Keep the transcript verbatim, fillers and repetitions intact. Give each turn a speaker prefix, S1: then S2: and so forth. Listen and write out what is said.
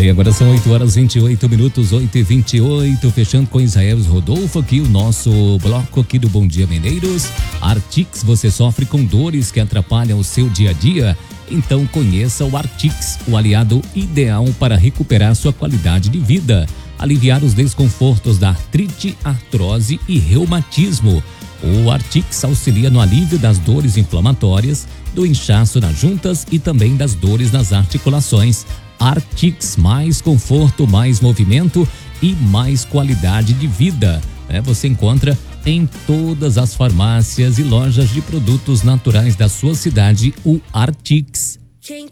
S1: E agora são oito horas e vinte e oito minutos, oito e vinte e oito, fechando com Israel Rodolfo aqui, o nosso bloco aqui do Bom Dia Mineiros. Artix, você sofre com dores que atrapalham o seu dia a dia? Então conheça o Artix, o aliado ideal para recuperar sua qualidade de vida, aliviar os desconfortos da artrite, artrose e reumatismo. O Artix auxilia no alívio das dores inflamatórias, do inchaço nas juntas e também das dores nas articulações. Artix, mais conforto, mais movimento e mais qualidade de vida. É, você encontra em todas as farmácias e lojas de produtos naturais da sua cidade o Artix.
S2: Quem